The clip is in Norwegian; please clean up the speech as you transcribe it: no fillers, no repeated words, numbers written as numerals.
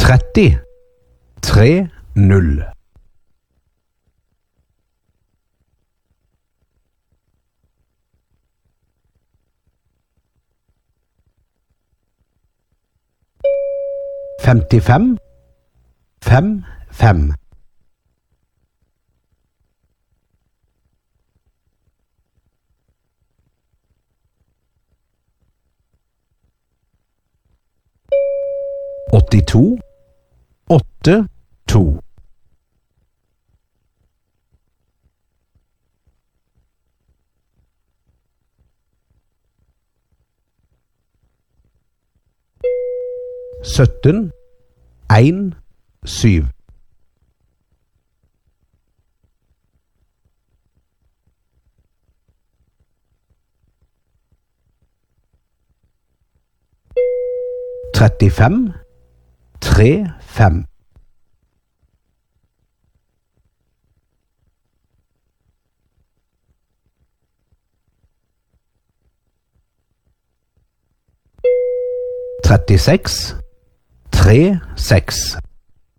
30 3 0 55 5 5 82 8 2 17 1 7 35 3 5 36 3 6